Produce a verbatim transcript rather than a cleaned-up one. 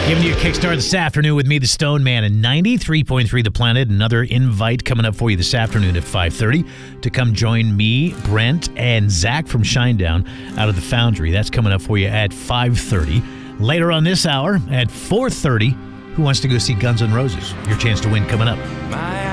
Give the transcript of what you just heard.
Giving you a kickstart this afternoon with me, the Stone Man, and ninety-three point three The Planet. Another invite coming up for you this afternoon at five thirty to come join me, Brent, and Zach from Shinedown out of the Foundry. That's coming up for you at five thirty. Later on this hour at four thirty, who wants to go see Guns N' Roses? Your chance to win coming up. My